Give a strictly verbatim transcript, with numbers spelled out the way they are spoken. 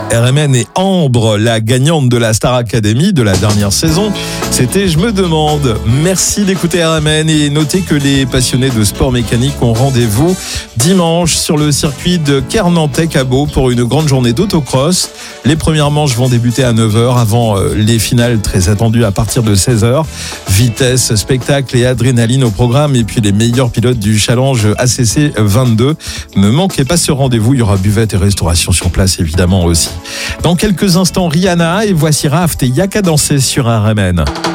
R M N et Ambre, la gagnante de la Star Academy de la dernière saison. C'était Je me demande. Merci d'écouter R M N et notez que les passionnés de sport mécanique ont rendez-vous dimanche sur le circuit de Kernantec-Cabot pour une grande journée d'autocross. Les premières manches vont débuter à neuf heures avant les finales très attendues à partir de seize heures. Vitesse, spectacle et adrénaline au programme et puis les meilleurs pilotes du challenge A C C vingt-deux. Ne manquez pas ce rendez-vous, il y aura buvette et restauration sur place évidemment aussi. Dans quelques instants, Rihanna et voici Raft et Yaka danser sur R M N.